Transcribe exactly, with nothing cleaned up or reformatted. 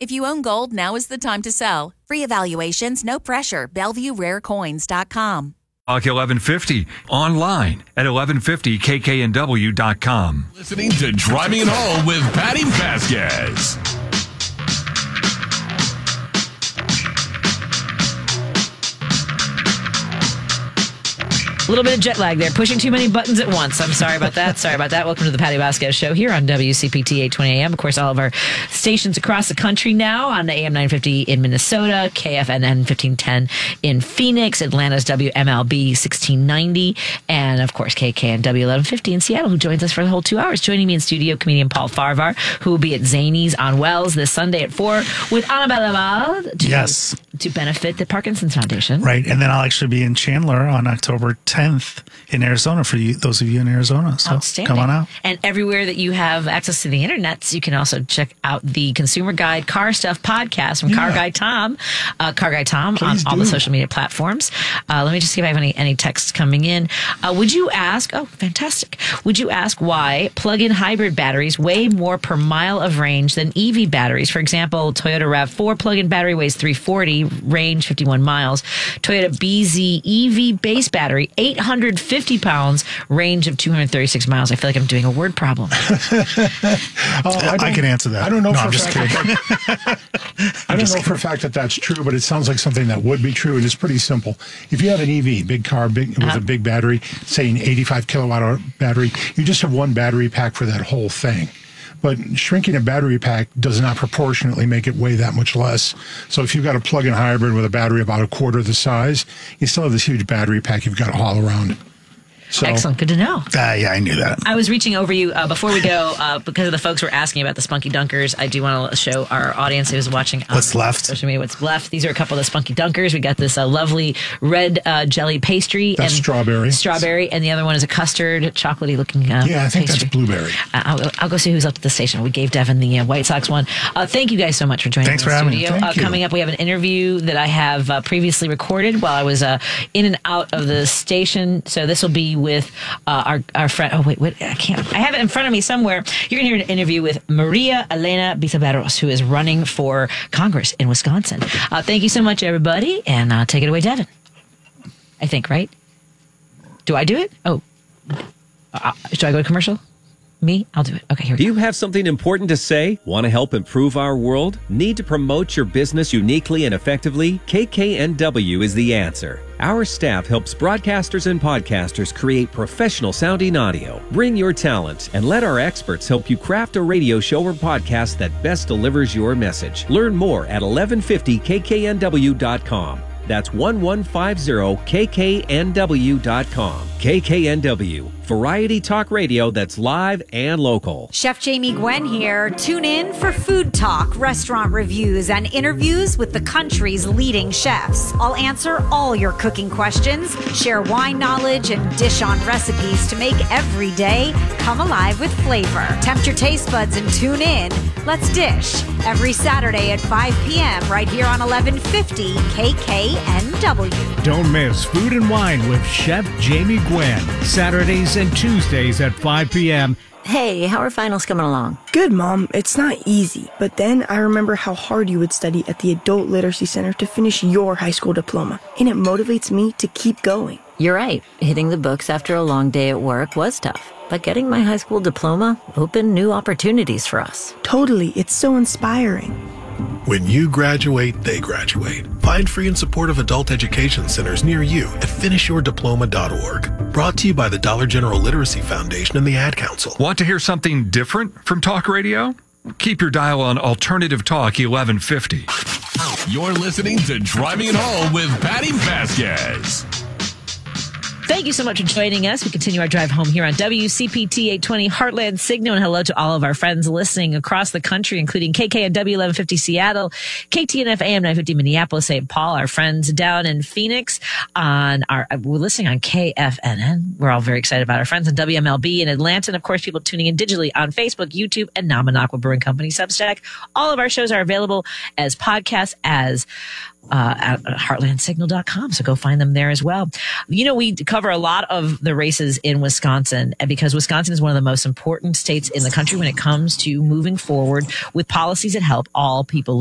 If you own gold, now is the time to sell. Free evaluations, no pressure. Bellevue Rare Coins dot com. Talk eleven fifty online at eleven fifty K K N W dot com. Listening to Driving It Home with Patty Vasquez. A little bit of jet lag there, pushing too many buttons at once. I'm sorry about that. Sorry about that. Welcome to the Patty Vasquez Show here on W C P T eight twenty A M. Of course, all of our stations across the country now on A M nine fifty in Minnesota, K F N N fifteen ten in Phoenix, Atlanta's W M L B sixteen ninety, and of course, K K N W eleven fifty in Seattle, who joins us for the whole two hours. Joining me in studio, comedian Paul Farvar, who will be at Zanies on Wells this Sunday at four with Annabelle Laval to, yes. to benefit the Parkinson's Foundation. Right, and then I'll actually be in Chandler on October tenth in Arizona for you, those of you in Arizona. So come on out. And everywhere that you have access to the internet, you can also check out the Consumer Guide Car Stuff podcast from yeah. Car Guy Tom, uh, Car Guy Tom Please on do. all the social media platforms. Uh, let me just see if I have any, any texts coming in. Uh, would you ask, oh, fantastic. Would you ask why plug-in hybrid batteries weigh more per mile of range than E V batteries? For example, Toyota RAV four plug-in battery weighs three forty, range fifty-one miles. Toyota B Z E V base battery, eight hundred fifty pounds, range of two hundred thirty-six miles. I feel like I'm doing a word problem. oh, I, I can answer that. I don't know no, for I'm a just fact kidding. that, I don't know kidding. for a fact that that's true, but it sounds like something that would be true, and it's pretty simple. If you have an E V, big car, big with uh-huh. a big battery, say an eighty-five kilowatt hour battery, you just have one battery pack for that whole thing. But shrinking a battery pack does not proportionately make it weigh that much less. So if you've got a plug-in hybrid with a battery about a quarter the size, you still have this huge battery pack you've got to haul around. So, excellent. Good to know. Uh, yeah, I knew that. I was reaching over you uh, before we go uh, because of the folks were asking about the Spunky Dunkers. I do want to show our audience who's watching on what's left. social media what's left. These are a couple of the Spunky Dunkers. We got this uh, lovely red uh, jelly pastry. That's and strawberry. Strawberry. And the other one is a custard, chocolatey looking uh, Yeah, I think pastry. that's blueberry. Uh, I'll, I'll go see who's up at the station. We gave Devin the uh, White Sox one. Uh, thank you guys so much for joining Thanks us in for the studio. having me. Thank Uh, you. coming up, we have an interview that I have uh, previously recorded while I was uh, in and out of the station. So this will be with uh, our our friend. Oh wait, wait, I can't. I have it in front of me somewhere. You're going to hear an interview with Maria Elena Bitaberos, who is running for Congress in Wisconsin. Uh, thank you so much, everybody, and uh, take it away, Devin. I think, right? Do I do it? Oh, uh, should I go to commercial? Me? I'll do it. Okay, here we Do go. you have something important to say? Want to help improve our world? Need to promote your business uniquely and effectively? K K N W is the answer. Our staff helps broadcasters and podcasters create professional sounding audio. Bring your talent and let our experts help you craft a radio show or podcast that best delivers your message. Learn more at eleven fifty K K N W dot com. That's eleven fifty K K N W dot com. K K N W, variety talk radio that's live and local. Chef Jamie Gwen here. Tune in for food talk, restaurant reviews, and interviews with the country's leading chefs. I'll answer all your cooking questions, share wine knowledge, and dish on recipes to make every day come alive with flavor. Tempt your taste buds and tune in. Let's dish every Saturday at five p.m. right here on eleven fifty K K N W. Don't miss Food and Wine with Chef Jamie Gwen, Saturdays and Tuesdays at five p.m. Hey, how are finals coming along? Good, Mom. It's not easy, but then I remember how hard you would study at the Adult Literacy Center to finish your high school diploma, and it motivates me to keep going. You're right. Hitting the books after a long day at work was tough, but getting my high school diploma opened new opportunities for us. Totally. It's so inspiring. When you graduate, they graduate. Find free and supportive adult education centers near you at finish your diploma dot org. Brought to you by the Dollar General Literacy Foundation and the Ad Council. Want to hear something different from talk radio? Keep your dial on Alternative Talk eleven fifty. You're listening to Driving It Home with Patty Vasquez. Thank you so much for joining us. We continue our drive home here on W C P T eight twenty Heartland Signal. And hello to all of our friends listening across the country, including K K N W eleven fifty Seattle, K T N F A M nine fifty Minneapolis, Saint Paul, our friends down in Phoenix. On our, we're listening on K F N N. We're all very excited about our friends in W M L B in Atlanta. And of course, people tuning in digitally on Facebook, YouTube, and now Minocqua Brewing Company Substack. All of our shows are available as podcasts as Uh, at heartland signal dot com. So go find them there as well. You know, we cover a lot of the races in Wisconsin because Wisconsin is one of the most important states in the country when it comes to moving forward with policies that help all people